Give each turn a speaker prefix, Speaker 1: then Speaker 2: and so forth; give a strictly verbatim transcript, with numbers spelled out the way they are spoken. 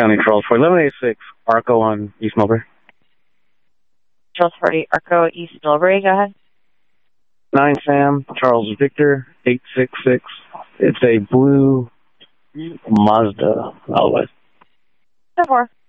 Speaker 1: County, Charles Ford, eleven eighty-six, Arco on East Millbury.
Speaker 2: Charles forty, Arco, East Millbury, go ahead.
Speaker 1: nine Sam, Charles Victor, eight six six. It's a blue Mazda. Otherwise.
Speaker 2: ten four.